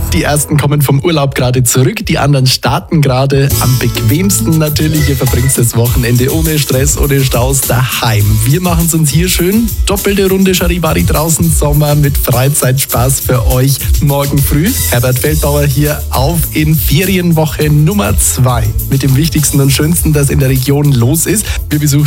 Die ersten kommen vom Urlaub gerade zurück, die anderen starten gerade. Am bequemsten natürlich, ihr verbringt das Wochenende ohne Stress, ohne Staus daheim. Wir machen es uns hier schön. Doppelte Runde Charivari draußen, Sommer mit Freizeitspaß für euch morgen früh. Herbert Feldbauer hier auf in Ferienwoche Nummer 2 mit dem Wichtigsten und Schönsten, das in der Region los ist. Wir besuchen